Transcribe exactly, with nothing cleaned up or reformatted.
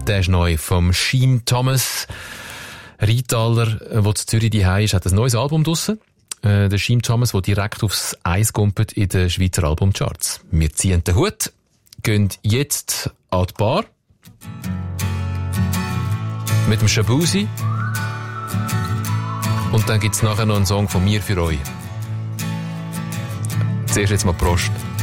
Der ist neu vom Schiim Thomas. Rheintaler, der in Zürich daheim ist, hat ein neues Album draussen. Äh, der Schiim Thomas, der direkt aufs Eis gumpet in den Schweizer Albumcharts. Wir ziehen den Hut, gehen jetzt an die Bar mit dem Shabuzi und dann gibt's nachher noch einen Song von mir für euch. Zuerst jetzt mal Prost.